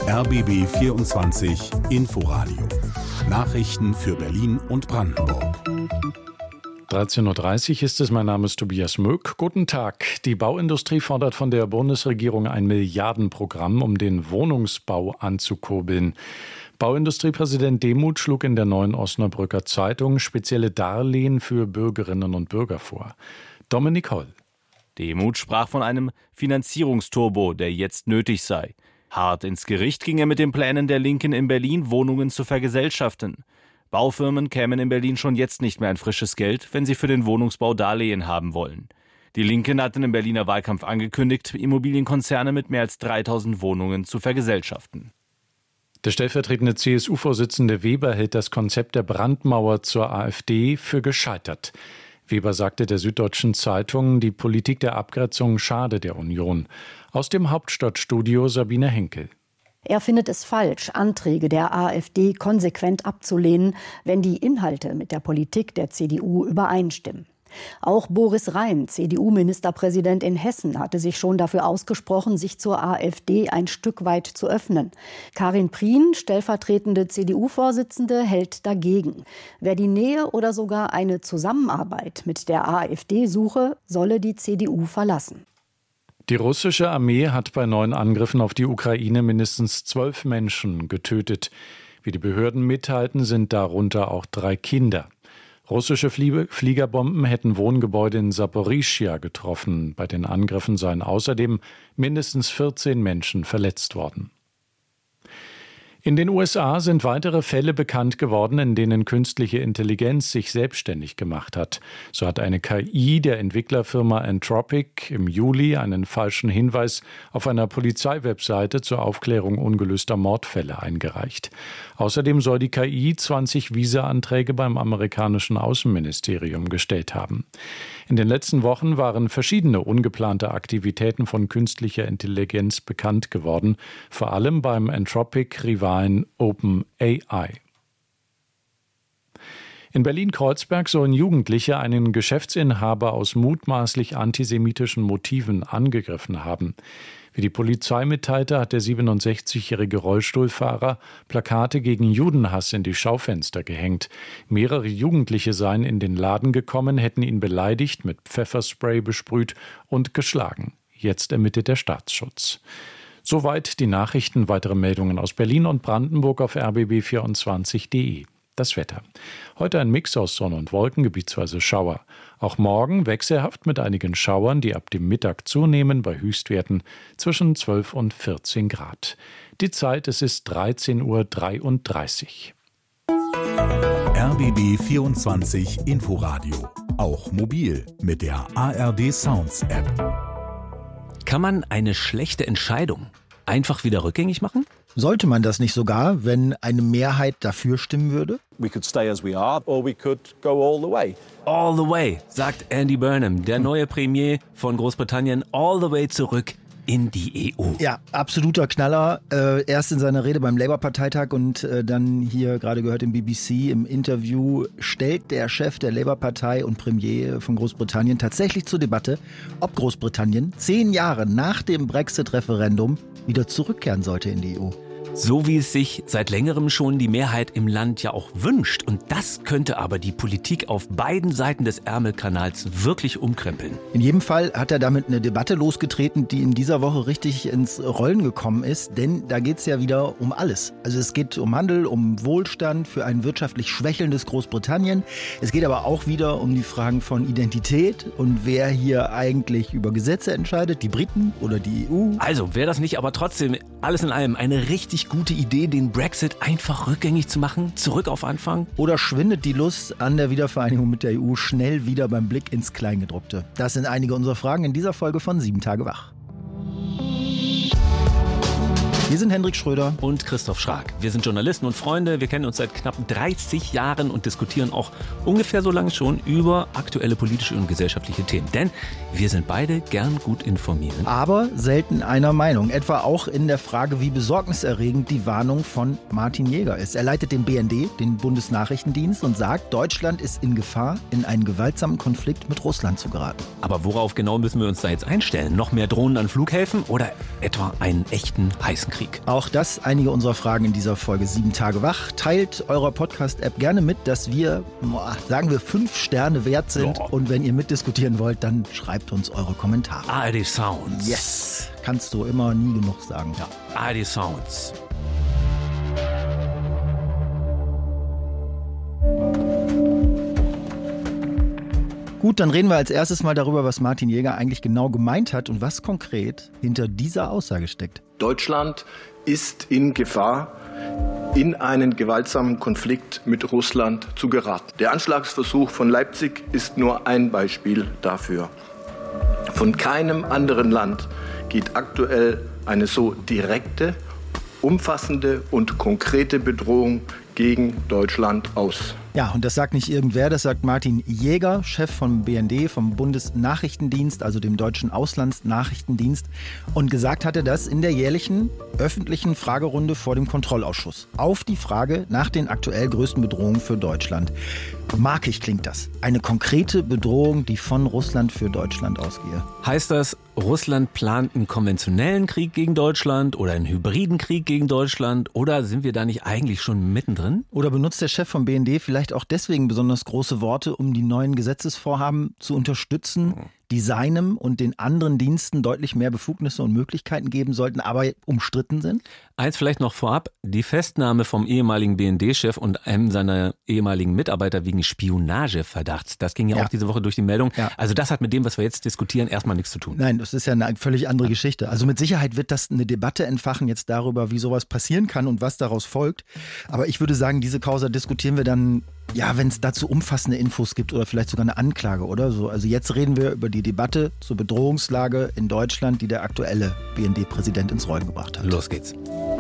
RBB 24 Inforadio. Nachrichten für Berlin und Brandenburg. 13.30 Uhr ist es, mein Name ist Tobias Möck. Guten Tag. Die Bauindustrie fordert von der Bundesregierung ein Milliardenprogramm, um den Wohnungsbau anzukurbeln. Bauindustriepräsident Demuth schlug in der Neuen Osnabrücker Zeitung spezielle Darlehen für Bürgerinnen und Bürger vor. Dominik Holl. Demuth sprach von einem Finanzierungsturbo, der jetzt nötig sei. Hart ins Gericht ging er mit den Plänen der Linken in Berlin, Wohnungen zu vergesellschaften. Baufirmen kämen in Berlin schon jetzt nicht mehr an frisches Geld, wenn sie für den Wohnungsbau Darlehen haben wollen. Die Linken hatten im Berliner Wahlkampf angekündigt, Immobilienkonzerne mit mehr als 3000 Wohnungen zu vergesellschaften. Der stellvertretende CSU-Vorsitzende Weber hält das Konzept der Brandmauer zur AfD für gescheitert. Weber sagte der Süddeutschen Zeitung, die Politik der Abgrenzung schade der Union. Aus dem Hauptstadtstudio Sabine Henkel. Er findet es falsch, Anträge der AfD konsequent abzulehnen, wenn die Inhalte mit der Politik der CDU übereinstimmen. Auch Boris Rhein, CDU-Ministerpräsident in Hessen, hatte sich schon dafür ausgesprochen, sich zur AfD ein Stück weit zu öffnen. Karin Prien, stellvertretende CDU-Vorsitzende, hält dagegen. Wer die Nähe oder sogar eine Zusammenarbeit mit der AfD suche, solle die CDU verlassen. Die russische Armee hat bei 9 Angriffen auf die Ukraine mindestens 12 Menschen getötet. Wie die Behörden mitteilten, sind darunter auch 3 Kinder. Russische Fliegerbomben hätten Wohngebäude in Saporischschja getroffen. Bei den Angriffen seien außerdem mindestens 14 Menschen verletzt worden. In den USA sind weitere Fälle bekannt geworden, in denen künstliche Intelligenz sich selbstständig gemacht hat. So hat eine KI der Entwicklerfirma Anthropic im Juli einen falschen Hinweis auf einer Polizeiwebseite zur Aufklärung ungelöster Mordfälle eingereicht. Außerdem soll die KI 20 Visa-Anträge beim amerikanischen Außenministerium gestellt haben. In den letzten Wochen waren verschiedene ungeplante Aktivitäten von künstlicher Intelligenz bekannt geworden, vor allem beim Anthropic-Rivalen OpenAI. In Berlin-Kreuzberg sollen Jugendliche einen Geschäftsinhaber aus mutmaßlich antisemitischen Motiven angegriffen haben. Wie die Polizei mitteilte, hat der 67-jährige Rollstuhlfahrer Plakate gegen Judenhass in die Schaufenster gehängt. Mehrere Jugendliche seien in den Laden gekommen, hätten ihn beleidigt, mit Pfefferspray besprüht und geschlagen. Jetzt ermittelt der Staatsschutz. Soweit die Nachrichten. Weitere Meldungen aus Berlin und Brandenburg auf rbb24.de. Das Wetter. Heute ein Mix aus Sonne und Wolken, gebietsweise Schauer. Auch morgen wechselhaft mit einigen Schauern, die ab dem Mittag zunehmen, bei Höchstwerten zwischen 12 und 14 Grad. Die Zeit, es ist 13.33 Uhr. RBB 24 Inforadio. Auch mobil mit der ARD Sounds App. Kann man eine schlechte Entscheidung einfach wieder rückgängig machen? Sollte man das nicht sogar, wenn eine Mehrheit dafür stimmen würde? We could stay as we are, or we could go all the way. All the way, sagt Andy Burnham, der neue Premier von Großbritannien, all the way zurück in die EU. Ja, absoluter Knaller. Erst in seiner Rede beim Labour-Parteitag und dann hier gerade gehört im BBC im Interview stellt der Chef der Labour-Partei und Premier von Großbritannien tatsächlich zur Debatte, ob Großbritannien 10 Jahre nach dem Brexit-Referendum wieder zurückkehren sollte in die EU. So wie es sich seit längerem schon die Mehrheit im Land ja auch wünscht. Und das könnte aber die Politik auf beiden Seiten des Ärmelkanals wirklich umkrempeln. In jedem Fall hat er damit eine Debatte losgetreten, die in dieser Woche richtig ins Rollen gekommen ist. Denn da geht es ja wieder um alles. Also es geht um Handel, um Wohlstand für ein wirtschaftlich schwächelndes Großbritannien. Es geht aber auch wieder um die Fragen von Identität und wer hier eigentlich über Gesetze entscheidet, die Briten oder die EU. Also wäre das nicht aber trotzdem alles in allem eine richtig gute Idee, den Brexit einfach rückgängig zu machen, zurück auf Anfang? Oder schwindet die Lust an der Wiedervereinigung mit der EU schnell wieder beim Blick ins Kleingedruckte? Das sind einige unserer Fragen in dieser Folge von 7 Tage wach. Wir sind Hendrik Schröder und Christoph Schrag. Wir sind Journalisten und Freunde. Wir kennen uns seit knapp 30 Jahren und diskutieren auch ungefähr so lange schon über aktuelle politische und gesellschaftliche Themen. Denn wir sind beide gern gut informiert. Aber selten einer Meinung. Etwa auch in der Frage, wie besorgniserregend die Warnung von Martin Jäger ist. Er leitet den BND, den Bundesnachrichtendienst, und sagt, Deutschland ist in Gefahr, in einen gewaltsamen Konflikt mit Russland zu geraten. Aber worauf genau müssen wir uns da jetzt einstellen? Noch mehr Drohnen an Flughäfen oder etwa einen echten heißen Krieg? Krieg? Auch das einige unserer Fragen in dieser Folge 7 Tage wach. Teilt eurer Podcast-App gerne mit, dass wir, sagen wir, 5 Sterne wert sind. Und wenn ihr mitdiskutieren wollt, dann schreibt uns eure Kommentare. ARD Sounds. Yes, kannst du immer nie genug sagen. Ja, ARD Sounds. Gut, dann reden wir als erstes mal darüber, was Martin Jäger eigentlich genau gemeint hat und was konkret hinter dieser Aussage steckt. Deutschland ist in Gefahr, in einen gewaltsamen Konflikt mit Russland zu geraten. Der Anschlagsversuch von Leipzig ist nur ein Beispiel dafür. Von keinem anderen Land geht aktuell eine so direkte, umfassende und konkrete Bedrohung gegen Deutschland aus. Ja, und das sagt nicht irgendwer, das sagt Martin Jäger, Chef vom BND, vom Bundesnachrichtendienst, also dem Deutschen Auslandsnachrichtendienst. Und gesagt hat er das in der jährlichen öffentlichen Fragerunde vor dem Kontrollausschuss. Auf die Frage nach den aktuell größten Bedrohungen für Deutschland. Markig klingt das. Eine konkrete Bedrohung, die von Russland für Deutschland ausgehe. Heißt das, Russland plant einen konventionellen Krieg gegen Deutschland oder einen hybriden Krieg gegen Deutschland? Oder sind wir da nicht eigentlich schon mittendrin? Oder benutzt der Chef vom BND vielleicht auch deswegen besonders große Worte, um die neuen Gesetzesvorhaben zu unterstützen, die seinem und den anderen Diensten deutlich mehr Befugnisse und Möglichkeiten geben sollten, aber umstritten sind? Eins vielleicht noch vorab, die Festnahme vom ehemaligen BND-Chef und einem seiner ehemaligen Mitarbeiter wegen Spionageverdachts, das ging ja auch diese Woche durch die Meldung. Ja. Also das hat mit dem, was wir jetzt diskutieren, erstmal nichts zu tun. Nein, das ist ja eine völlig andere Geschichte. Also mit Sicherheit wird das eine Debatte entfachen jetzt darüber, wie sowas passieren kann und was daraus folgt. Aber ich würde sagen, diese Causa diskutieren wir dann, ja, wenn es dazu umfassende Infos gibt oder vielleicht sogar eine Anklage oder so. Also jetzt reden wir über die Debatte zur Bedrohungslage in Deutschland, die der aktuelle BND-Präsident ins Rollen gebracht hat. Los geht's.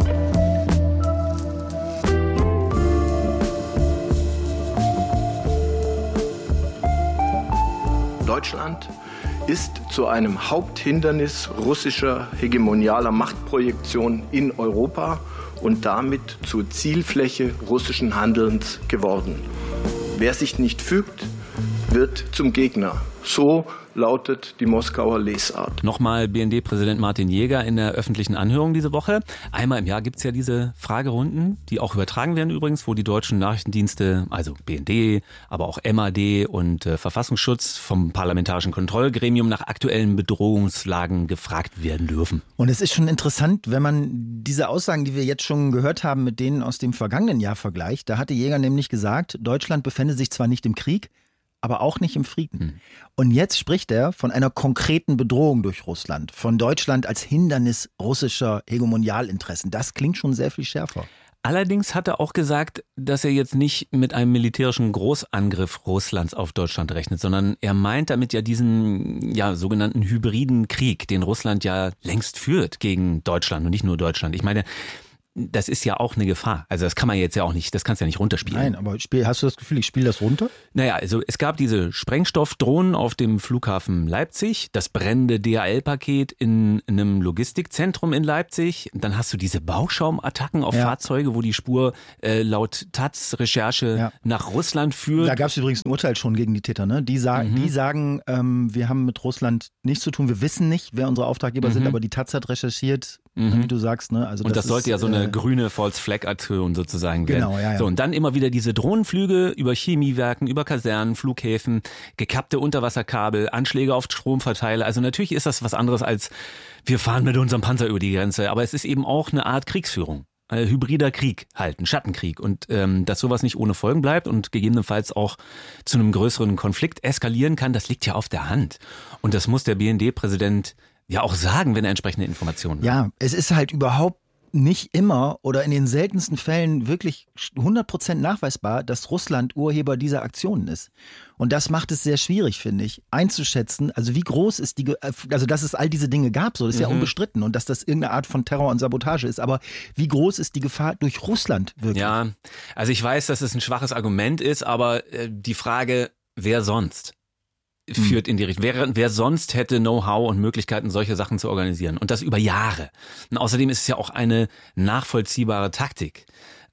Deutschland ist zu einem Haupthindernis russischer hegemonialer Machtprojektion in Europa und damit zur Zielfläche russischen Handelns geworden. Wer sich nicht fügt, wird zum Gegner. So lautet die Moskauer Lesart. Nochmal BND-Präsident Martin Jäger in der öffentlichen Anhörung diese Woche. Einmal im Jahr gibt es ja diese Fragerunden, die auch übertragen werden übrigens, wo die deutschen Nachrichtendienste, also BND, aber auch MAD und Verfassungsschutz vom Parlamentarischen Kontrollgremium nach aktuellen Bedrohungslagen gefragt werden dürfen. Und es ist schon interessant, wenn man diese Aussagen, die wir jetzt schon gehört haben, mit denen aus dem vergangenen Jahr vergleicht. Da hatte Jäger nämlich gesagt, Deutschland befände sich zwar nicht im Krieg, aber auch nicht im Frieden. Und jetzt spricht er von einer konkreten Bedrohung durch Russland, von Deutschland als Hindernis russischer Hegemonialinteressen. Das klingt schon sehr viel schärfer. Allerdings hat er auch gesagt, dass er jetzt nicht mit einem militärischen Großangriff Russlands auf Deutschland rechnet, sondern er meint damit ja diesen sogenannten hybriden Krieg, den Russland ja längst führt gegen Deutschland und nicht nur Deutschland. Ich meine, das ist ja auch eine Gefahr. Also das kann man jetzt ja auch nicht, das kannst du ja nicht runterspielen. Nein, aber hast du das Gefühl, ich spiele das runter? Naja, also es gab diese Sprengstoffdrohnen auf dem Flughafen Leipzig, das brennende DHL-Paket in einem Logistikzentrum in Leipzig. Dann hast du diese Bauschaumattacken auf Fahrzeuge, wo die Spur laut Taz-Recherche nach Russland führt. Da gab es übrigens ein Urteil schon gegen die Täter, ne? Die sagen, wir haben mit Russland nichts zu tun. Wir wissen nicht, wer unsere Auftraggeber sind, aber die Taz hat recherchiert, wie du sagst, ne? Also und das sollte ja so eine grüne False-Flag-Aktion sozusagen werden. Genau, ja. So, und dann immer wieder diese Drohnenflüge über Chemiewerken, über Kasernen, Flughäfen, gekappte Unterwasserkabel, Anschläge auf Stromverteiler. Also natürlich ist das was anderes als wir fahren mit unserem Panzer über die Grenze, aber es ist eben auch eine Art Kriegsführung. Hybrider Krieg halt, ein Schattenkrieg. Und dass sowas nicht ohne Folgen bleibt und gegebenenfalls auch zu einem größeren Konflikt eskalieren kann, das liegt ja auf der Hand. Und das muss der BND-Präsident ja auch sagen, wenn er entsprechende Informationen hat. Ja, es ist halt überhaupt nicht immer oder in den seltensten Fällen wirklich 100% nachweisbar, dass Russland Urheber dieser Aktionen ist. Und das macht es sehr schwierig, finde ich, einzuschätzen, also wie groß ist also dass es all diese Dinge gab, so, das ist ja unbestritten und dass das irgendeine Art von Terror und Sabotage ist, aber wie groß ist die Gefahr durch Russland wirklich? Ja, also ich weiß, dass es ein schwaches Argument ist, aber die Frage, wer sonst? Führt in die Richtung. Wer sonst hätte Know-how und Möglichkeiten, solche Sachen zu organisieren? Und das über Jahre. Und außerdem ist es ja auch eine nachvollziehbare Taktik.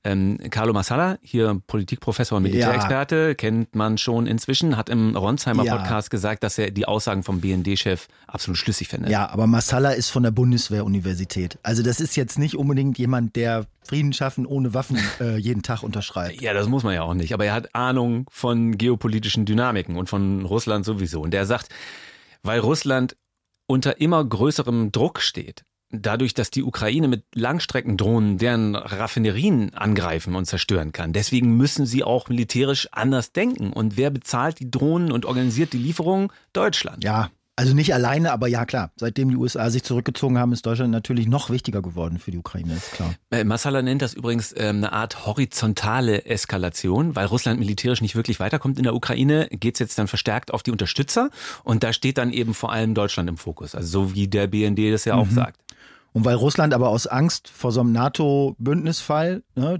Carlo Massala, hier Politikprofessor und Militärexperte, kennt man schon inzwischen, hat im Ronsheimer Podcast gesagt, dass er die Aussagen vom BND-Chef absolut schlüssig findet. Ja, aber Massala ist von der Bundeswehr-Universität. Also das ist jetzt nicht unbedingt jemand, der Frieden schaffen ohne Waffen jeden Tag unterschreibt. Ja, das muss man ja auch nicht. Aber er hat Ahnung von geopolitischen Dynamiken und von Russland sowieso. Und der sagt, weil Russland unter immer größerem Druck steht, dadurch, dass die Ukraine mit Langstreckendrohnen deren Raffinerien angreifen und zerstören kann. Deswegen müssen sie auch militärisch anders denken. Und wer bezahlt die Drohnen und organisiert die Lieferungen? Deutschland. Ja, also nicht alleine, aber ja klar. Seitdem die USA sich zurückgezogen haben, ist Deutschland natürlich noch wichtiger geworden für die Ukraine, ist klar. Massala nennt das übrigens eine Art horizontale Eskalation, weil Russland militärisch nicht wirklich weiterkommt in der Ukraine, geht es jetzt dann verstärkt auf die Unterstützer und da steht dann eben vor allem Deutschland im Fokus, also so wie der BND das ja auch sagt. Und weil Russland aber aus Angst vor so einem NATO-Bündnisfall, ne,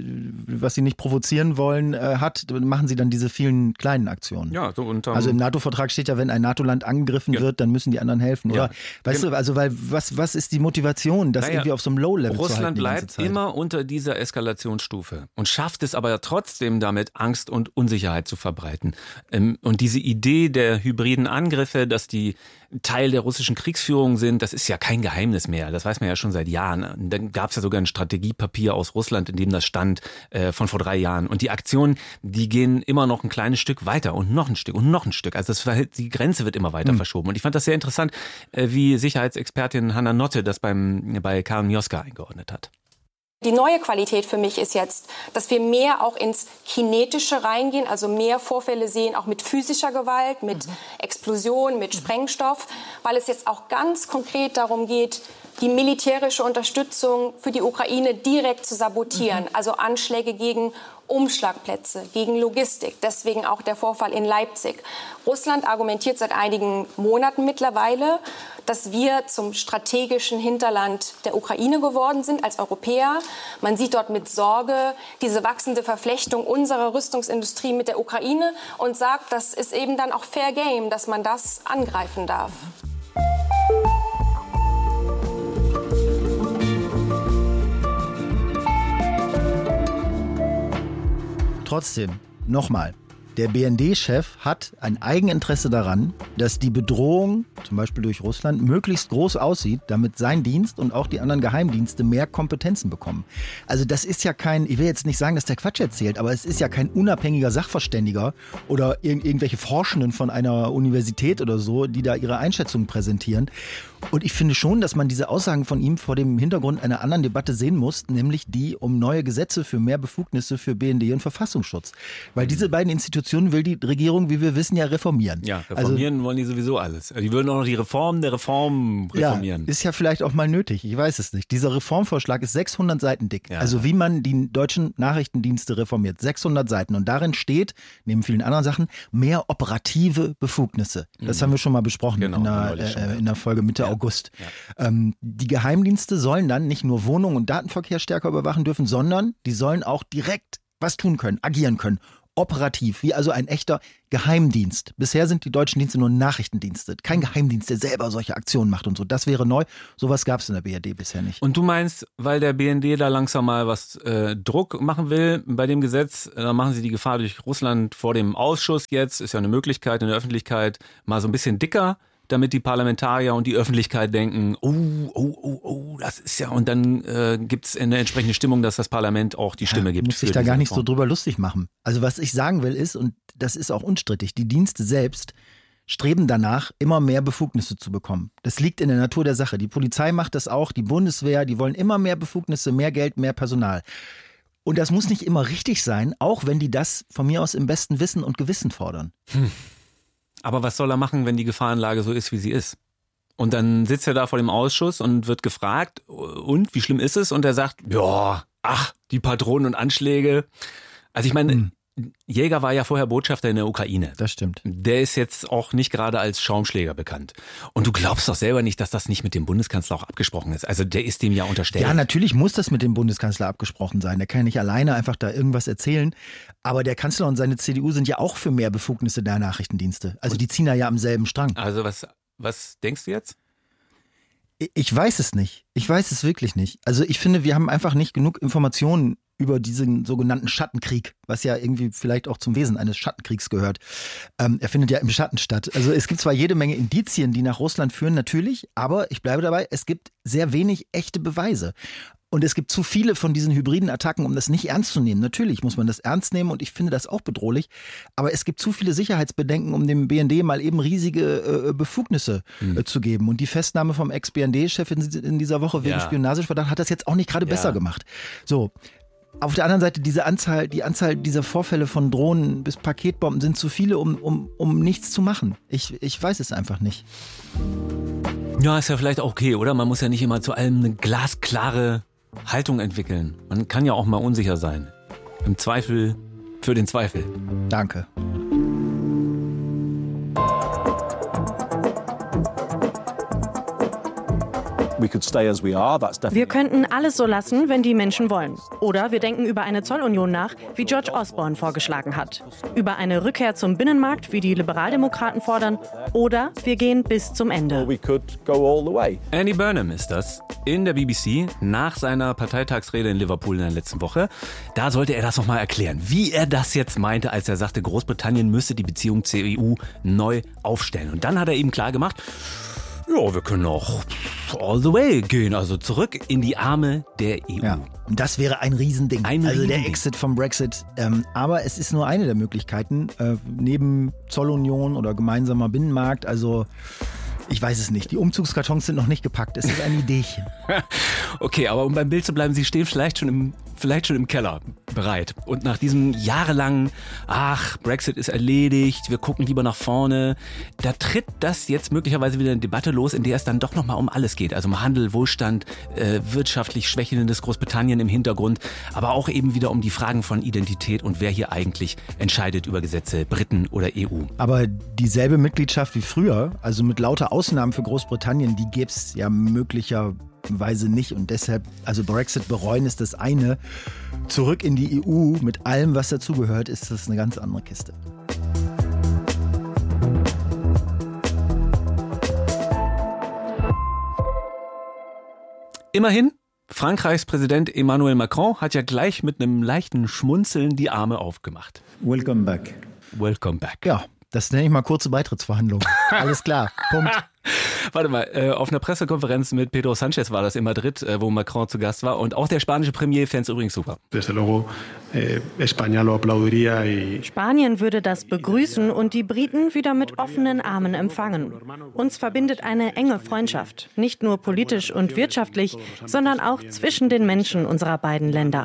was sie nicht provozieren wollen, hat, machen sie dann diese vielen kleinen Aktionen. Ja, so also im NATO-Vertrag steht ja, wenn ein NATO-Land angegriffen wird, dann müssen die anderen helfen. Oder weißt du, also weil was ist die Motivation, das irgendwie auf so einem Low-Level zu halten? Russland bleibt immer unter dieser Eskalationsstufe und schafft es aber ja trotzdem damit, Angst und Unsicherheit zu verbreiten. Und diese Idee der hybriden Angriffe, dass die Teil der russischen Kriegsführung sind, das ist ja kein Geheimnis mehr. Das weiß man ja schon seit Jahren. Und dann gab es ja sogar ein Strategiepapier aus Russland, in dem das stand, von vor 3 Jahren. Und die Aktionen, die gehen immer noch ein kleines Stück weiter und noch ein Stück und noch ein Stück. Also die Grenze wird immer weiter verschoben. Und ich fand das sehr interessant, wie Sicherheitsexpertin Hanna Notte das bei Karl Mioska eingeordnet hat. Die neue Qualität für mich ist jetzt, dass wir mehr auch ins Kinetische reingehen, also mehr Vorfälle sehen, auch mit physischer Gewalt, mit Explosion, mit Sprengstoff, weil es jetzt auch ganz konkret darum geht, die militärische Unterstützung für die Ukraine direkt zu sabotieren, also Anschläge gegen Umschlagplätze, gegen Logistik, deswegen auch der Vorfall in Leipzig. Russland argumentiert seit einigen Monaten mittlerweile, dass wir zum strategischen Hinterland der Ukraine geworden sind als Europäer. Man sieht dort mit Sorge diese wachsende Verflechtung unserer Rüstungsindustrie mit der Ukraine und sagt, das ist eben dann auch Fair Game, dass man das angreifen darf. Trotzdem, nochmal, der BND-Chef hat ein Eigeninteresse daran, dass die Bedrohung, zum Beispiel durch Russland, möglichst groß aussieht, damit sein Dienst und auch die anderen Geheimdienste mehr Kompetenzen bekommen. Also das ist ja kein, ich will jetzt nicht sagen, dass der Quatsch erzählt, aber es ist ja kein unabhängiger Sachverständiger oder irgendwelche Forschenden von einer Universität oder so, die da ihre Einschätzungen präsentieren. Und ich finde schon, dass man diese Aussagen von ihm vor dem Hintergrund einer anderen Debatte sehen muss, nämlich die um neue Gesetze für mehr Befugnisse für BND und Verfassungsschutz. Weil diese beiden Institutionen will die Regierung, wie wir wissen, ja reformieren. Ja, reformieren wollen die sowieso alles. Die würden auch noch die Reform der Reform reformieren. Ja, ist ja vielleicht auch mal nötig, ich weiß es nicht. Dieser Reformvorschlag ist 600 Seiten dick. Ja. Also wie man die deutschen Nachrichtendienste reformiert. 600 Seiten. Und darin steht, neben vielen anderen Sachen, mehr operative Befugnisse. Das haben wir schon mal besprochen in der Folge Mitte August. Ja. Die Geheimdienste sollen dann nicht nur Wohnungen und Datenverkehr stärker überwachen dürfen, sondern die sollen auch direkt was tun können, agieren können. Operativ, wie also ein echter Geheimdienst. Bisher sind die deutschen Dienste nur Nachrichtendienste. Kein Geheimdienst, der selber solche Aktionen macht und so. Das wäre neu. Sowas gab es in der BRD bisher nicht. Und du meinst, weil der BND da langsam mal was Druck machen will bei dem Gesetz, dann machen sie die Gefahr durch Russland vor dem Ausschuss jetzt, ist ja eine Möglichkeit in der Öffentlichkeit, mal so ein bisschen dicker, damit die Parlamentarier und die Öffentlichkeit denken, das ist ja, und dann gibt es eine entsprechende Stimmung, dass das Parlament auch die Stimme gibt. Muss sich da gar nicht so drüber lustig machen. Also was ich sagen will ist, und das ist auch unstrittig, die Dienste selbst streben danach, immer mehr Befugnisse zu bekommen. Das liegt in der Natur der Sache. Die Polizei macht das auch, die Bundeswehr, die wollen immer mehr Befugnisse, mehr Geld, mehr Personal. Und das muss nicht immer richtig sein, auch wenn die das von mir aus im besten Wissen und Gewissen fordern. Aber was soll er machen, wenn die Gefahrenlage so ist, wie sie ist? Und dann sitzt er da vor dem Ausschuss und wird gefragt, und wie schlimm ist es? Und er sagt, die Patronen und Anschläge. Also ich meine, Jäger war ja vorher Botschafter in der Ukraine. Das stimmt. Der ist jetzt auch nicht gerade als Schaumschläger bekannt. Und du glaubst doch selber nicht, dass das nicht mit dem Bundeskanzler auch abgesprochen ist. Also der ist dem ja unterstellt. Ja, natürlich muss das mit dem Bundeskanzler abgesprochen sein. Der kann ja nicht alleine einfach da irgendwas erzählen. Aber der Kanzler und seine CDU sind ja auch für mehr Befugnisse der Nachrichtendienste. Also die ziehen da ja am selben Strang. Also was denkst du jetzt? Ich weiß es nicht. Ich weiß es wirklich nicht. Also ich finde, wir haben einfach nicht genug Informationen über diesen sogenannten Schattenkrieg, was ja irgendwie vielleicht auch zum Wesen eines Schattenkriegs gehört. Er findet ja im Schatten statt. Also es gibt zwar jede Menge Indizien, die nach Russland führen, natürlich, aber ich bleibe dabei, es gibt sehr wenig echte Beweise. Und es gibt zu viele von diesen hybriden Attacken, um das nicht ernst zu nehmen. Natürlich muss man das ernst nehmen und ich finde das auch bedrohlich. Aber es gibt zu viele Sicherheitsbedenken, um dem BND mal eben riesige Befugnisse zu geben. Und die Festnahme vom Ex-BND-Chef in dieser Woche wegen Spionageverdacht hat das jetzt auch nicht gerade besser gemacht. So. Auf der anderen Seite, die Anzahl dieser Vorfälle von Drohnen bis Paketbomben sind zu viele, um nichts zu machen. Ich weiß es einfach nicht. Ja, ist ja vielleicht auch okay, oder? Man muss ja nicht immer zu allem eine glasklare Haltung entwickeln. Man kann ja auch mal unsicher sein. Im Zweifel für den Zweifel. Danke. Wir könnten alles so lassen, wenn die Menschen wollen. Oder wir denken über eine Zollunion nach, wie George Osborne vorgeschlagen hat. Über eine Rückkehr zum Binnenmarkt, wie die Liberaldemokraten fordern. Oder wir gehen bis zum Ende. Andy Burnham ist das in der BBC nach seiner Parteitagsrede in Liverpool in der letzten Woche. Da sollte er das nochmal erklären, wie er das jetzt meinte, als er sagte, Großbritannien müsse die Beziehung zur EU neu aufstellen. Und dann hat er eben klar gemacht, ja, wir können auch all the way gehen, also zurück in die Arme der EU. Ja, und das wäre ein Riesending. Der Exit vom Brexit. Aber es ist nur eine der Möglichkeiten, neben Zollunion oder gemeinsamer Binnenmarkt. Also ich weiß es nicht. Die Umzugskartons sind noch nicht gepackt. Es ist ein Ideechen. Okay, aber um beim Bild zu bleiben, Sie stehen vielleicht schon im Keller bereit. Und nach diesem jahrelangen, Brexit ist erledigt, wir gucken lieber nach vorne, da tritt das jetzt möglicherweise wieder eine Debatte los, in der es dann doch nochmal um alles geht. Also um Handel, Wohlstand, wirtschaftlich schwächelndes Großbritannien im Hintergrund, aber auch eben wieder um die Fragen von Identität und wer hier eigentlich entscheidet über Gesetze, Briten oder EU. Aber dieselbe Mitgliedschaft wie früher, also mit lauter Ausnahmen für Großbritannien, die gäbe es ja möglicherweise nicht. Und deshalb, also Brexit bereuen ist das eine. Zurück in die EU mit allem, was dazugehört, ist das eine ganz andere Kiste. Immerhin, Frankreichs Präsident Emmanuel Macron hat ja gleich mit einem leichten Schmunzeln die Arme aufgemacht. Welcome back. Welcome back. Ja, das nenne ich mal kurze Beitrittsverhandlungen. Alles klar, Punkt. Warte mal, auf einer Pressekonferenz mit Pedro Sánchez war das in Madrid, wo Macron zu Gast war. Und auch der spanische Premier fand es übrigens super. Spanien würde das begrüßen und die Briten wieder mit offenen Armen empfangen. Uns verbindet eine enge Freundschaft. Nicht nur politisch und wirtschaftlich, sondern auch zwischen den Menschen unserer beiden Länder.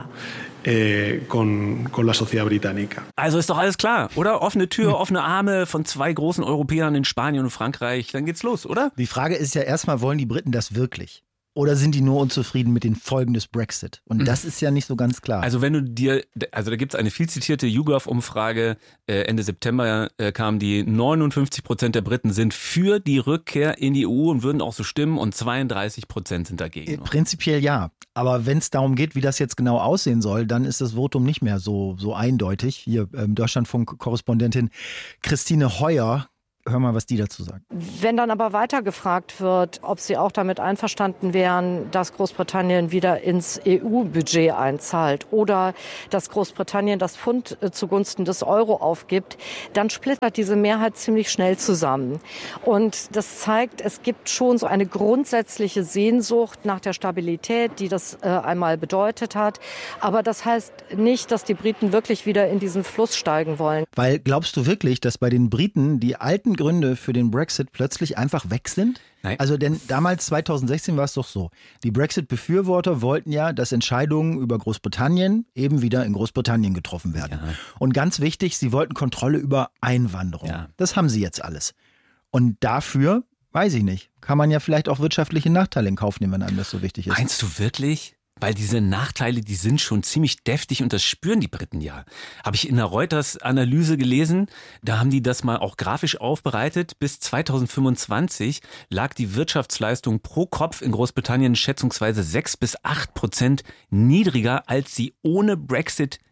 Also ist doch alles klar, oder? Offene Tür, offene Arme von zwei großen Europäern in Spanien und Frankreich. Dann geht's los, oder? Die Frage ist ja erstmal, wollen die Briten das wirklich? Oder sind die nur unzufrieden mit den Folgen des Brexit? Und das ist ja nicht so ganz klar. Also da gibt es eine viel zitierte YouGov-Umfrage, Ende September kam die 59% der Briten sind für die Rückkehr in die EU und würden auch so stimmen und 32% sind dagegen. Prinzipiell ja. Aber wenn es darum geht, wie das jetzt genau aussehen soll, dann ist das Votum nicht mehr so eindeutig. Hier Deutschlandfunk-Korrespondentin Christine Heuer. Hör mal, was die dazu sagt. Wenn dann aber weiter gefragt wird, ob sie auch damit einverstanden wären, dass Großbritannien wieder ins EU-Budget einzahlt oder dass Großbritannien das Pfund zugunsten des Euro aufgibt, dann splittert diese Mehrheit ziemlich schnell zusammen. Und das zeigt, es gibt schon so eine grundsätzliche Sehnsucht nach der Stabilität, die das einmal bedeutet hat. Aber das heißt nicht, dass die Briten wirklich wieder in diesen Fluss steigen wollen. Weil glaubst du wirklich, dass bei den Briten die alten Gründe für den Brexit plötzlich einfach weg sind? Nein. Also denn damals 2016 war es doch so. Die Brexit-Befürworter wollten ja, dass Entscheidungen über Großbritannien eben wieder in Großbritannien getroffen werden. Ja. Und ganz wichtig, sie wollten Kontrolle über Einwanderung. Ja. Das haben sie jetzt alles. Und dafür, weiß ich nicht, kann man ja vielleicht auch wirtschaftliche Nachteile in Kauf nehmen, wenn einem das so wichtig ist. Meinst du wirklich? Weil diese Nachteile, die sind schon ziemlich deftig und das spüren die Briten ja. Habe ich in der Reuters-Analyse gelesen, da haben die das mal auch grafisch aufbereitet. Bis 2025 lag die Wirtschaftsleistung pro Kopf in Großbritannien schätzungsweise 6-8% niedriger, als sie ohne Brexit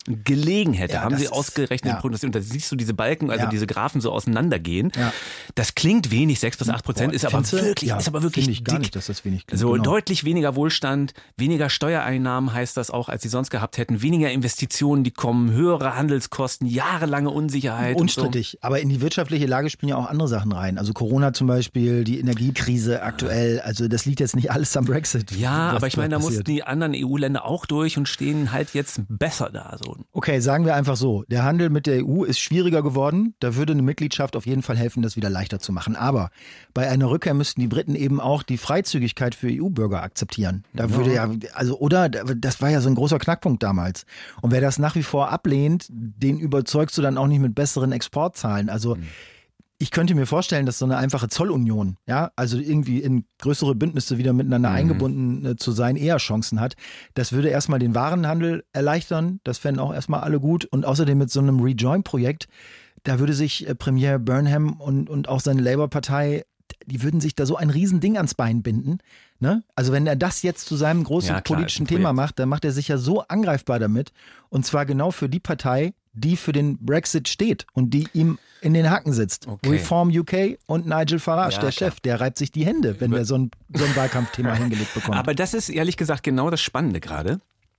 gelegen hätte, Ja, haben das sie ist- ausgerechnet ja. prognostiziert. Und da siehst du diese Balken, also Ja. diese Graphen so auseinandergehen. Ja. Das klingt wenig, 6-8%, ist aber Findest du? wirklich, Ja, ist aber wirklich finde ich gar dick. nicht, dass das wenig klingt. So Genau. deutlich weniger Wohlstand, weniger Steuereinnahmen heißt das auch, als sie sonst gehabt hätten, weniger Investitionen, die kommen, höhere Handelskosten, jahrelange Unsicherheit. Unstrittig, aber in die wirtschaftliche Lage spielen ja auch andere Sachen rein. Also Corona zum Beispiel, die Energiekrise aktuell, also das liegt jetzt nicht alles am Brexit. Ja, was aber ich meine, da passiert. mussten die anderen EU-Länder auch durch und stehen halt jetzt besser da. So. Okay, sagen wir einfach so, der Handel mit der EU ist schwieriger geworden. Da würde eine Mitgliedschaft auf jeden Fall helfen, das wieder leichter zu machen. Aber bei einer Rückkehr müssten die Briten eben auch die Freizügigkeit für EU-Bürger akzeptieren. Da würde ja, also, oder, das war ja so ein großer Knackpunkt damals. Und wer das nach wie vor ablehnt, den überzeugst du dann auch nicht mit besseren Exportzahlen. Also, ich könnte mir vorstellen, dass so eine einfache Zollunion, ja, also irgendwie in größere Bündnisse wieder miteinander eingebunden zu sein, eher Chancen hat. Das würde erstmal den Warenhandel erleichtern. Das fänden auch erstmal alle gut. Und außerdem mit so einem Rejoin-Projekt, da würde sich Premier Burnham und auch seine Labour-Partei, die würden sich da so ein Riesending ans Bein binden. Ne? Also wenn er das jetzt zu seinem großen Ja, klar, politischen ist ein Thema Projekt. macht, dann macht er sich ja so angreifbar damit. Und zwar genau für die Partei, die für den Brexit steht und die ihm in den Hacken sitzt. Okay. Reform UK und Nigel Farage, Ja, der klar. Chef, der reibt sich die Hände, wenn er so ein Wahlkampfthema hingelegt bekommt. Aber das ist ehrlich gesagt genau das Spannende gerade,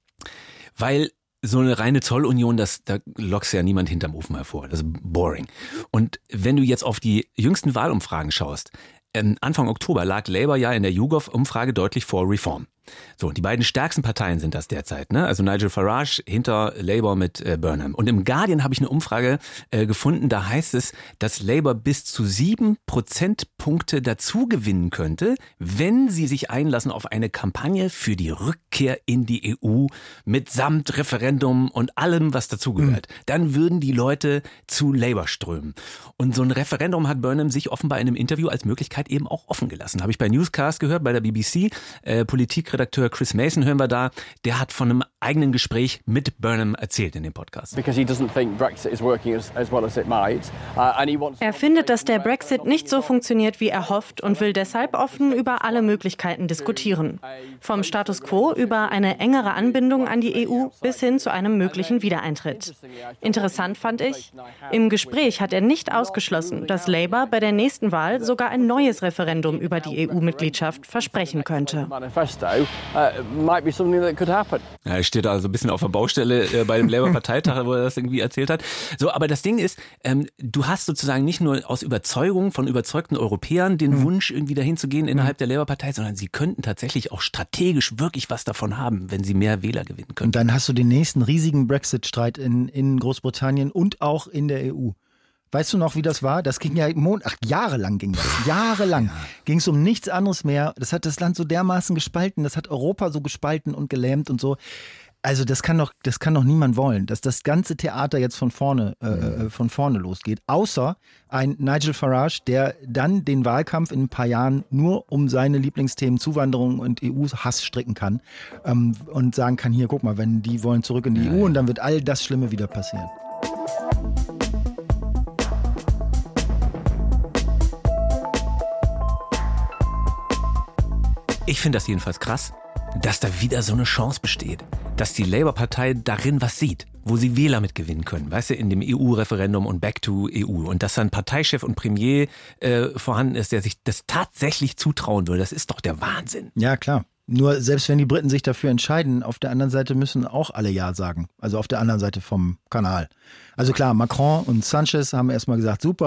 weil so eine reine Zollunion, da lockst ja niemand hinterm Ofen hervor. Das ist boring. Und wenn du jetzt auf die jüngsten Wahlumfragen schaust, Anfang Oktober lag Labour ja in der YouGov-Umfrage deutlich vor Reform. So, die beiden stärksten Parteien sind das derzeit, ne? Also Nigel Farage hinter Labour mit Burnham. Und im Guardian habe ich eine Umfrage gefunden, da heißt es, dass Labour bis zu 7 Prozentpunkte dazu gewinnen könnte, wenn sie sich einlassen auf eine Kampagne für die Rückkehr in die EU mitsamt Referendum und allem, was dazugehört. Dann würden die Leute zu Labour strömen. Und so ein Referendum hat Burnham sich offenbar in einem Interview als Möglichkeit eben auch offen gelassen. Habe ich bei Newscast gehört, bei der BBC. Politikredakteur Chris Mason hören wir da. Der hat von einem eigenen Gespräch mit Burnham erzählt in dem Podcast. Er findet, dass der Brexit nicht so funktioniert, wie er hofft und will deshalb offen über alle Möglichkeiten diskutieren. Vom Status quo über eine engere Anbindung an die EU bis hin zu einem möglichen Wiedereintritt. Interessant fand ich, im Gespräch hat er nicht ausgeschlossen, dass Labour bei der nächsten Wahl sogar ein neues Referendum über die EU-Mitgliedschaft versprechen könnte. Ja, er steht also ein bisschen auf der Baustelle bei dem Labour-Parteitag, wo er das irgendwie erzählt hat. So, aber das Ding ist, du hast sozusagen nicht nur aus Überzeugung von überzeugten Europäern den Wunsch, irgendwie dahin zu gehen innerhalb der Labour-Partei, sondern sie könnten tatsächlich auch strategisch wirklich was davon haben, wenn sie mehr Wähler gewinnen können. Und dann hast du den nächsten riesigen Brexit-Streit in Großbritannien und auch in der EU. Weißt du noch, wie das war? Das ging ja jahrelang ging das. Jahrelang ging es um nichts anderes mehr. Das hat das Land so dermaßen gespalten, das hat Europa so gespalten und gelähmt und so. Also das kann doch niemand wollen, dass das ganze Theater jetzt von vorne losgeht. Außer ein Nigel Farage, der dann den Wahlkampf in ein paar Jahren nur um seine Lieblingsthemen Zuwanderung und EU-Hass stricken kann und sagen kann, hier, guck mal, wenn die wollen zurück in die EU und dann wird all das Schlimme wieder passieren. Ich finde das jedenfalls krass, dass da wieder so eine Chance besteht, dass die Labour-Partei darin was sieht, wo sie Wähler mitgewinnen können, weißt du, in dem EU-Referendum und Back to EU. Und dass dann Parteichef und Premier vorhanden ist, der sich das tatsächlich zutrauen will, das ist doch der Wahnsinn. Ja, klar. Nur selbst wenn die Briten sich dafür entscheiden, auf der anderen Seite müssen auch alle Ja sagen. Also auf der anderen Seite vom Kanal. Also klar, Macron und Sanchez haben erstmal gesagt, super.